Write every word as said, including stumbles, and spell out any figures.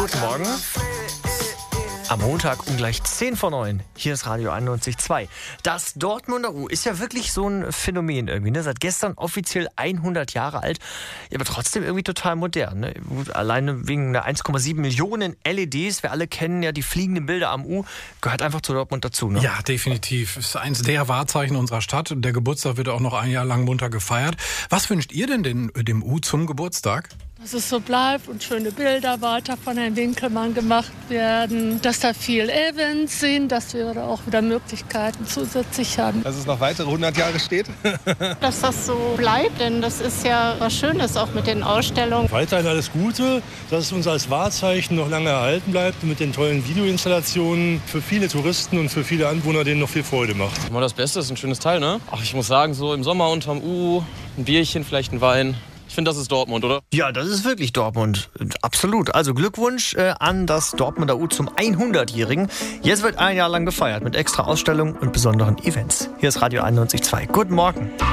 Guten Morgen. Am Montag um gleich zehn vor neun. Hier ist Radio einundneunzig Komma zwei. Das Dortmunder U ist ja wirklich so ein Phänomen irgendwie. Ne? Seit gestern offiziell hundert Jahre alt, aber trotzdem irgendwie total modern. Ne? Alleine wegen einer eins Komma sieben Millionen L E Ds. Wir alle kennen ja die fliegenden Bilder am U. Gehört einfach zu Dortmund dazu. Ne? Ja, definitiv. Ist eins der Wahrzeichen unserer Stadt. Der Geburtstag wird auch noch ein Jahr lang munter gefeiert. Was wünscht ihr denn den, dem U zum Geburtstag? Dass es so bleibt und schöne Bilder weiter von Herrn Winkelmann gemacht werden, dass da viel Events sind, dass wir da auch wieder Möglichkeiten zusätzlich haben. Dass es noch weitere hundert Jahre steht. Dass das so bleibt, denn das ist ja was Schönes auch mit den Ausstellungen. Weiterhin alles Gute, dass es uns als Wahrzeichen noch lange erhalten bleibt und mit den tollen Videoinstallationen für viele Touristen und für viele Anwohner denen noch viel Freude macht. Mal das Beste, ist ein schönes Teil, ne? Ach, ich muss sagen, so im Sommer unterm U, ein Bierchen, vielleicht ein Wein. Ich finde, das ist Dortmund, oder? Ja, das ist wirklich Dortmund. Absolut. Also Glückwunsch äh, an das Dortmunder U zum hundertjährigen. Jetzt wird ein Jahr lang gefeiert mit extra Ausstellungen und besonderen Events. Hier ist Radio einundneunzig Komma zwei. Guten Morgen.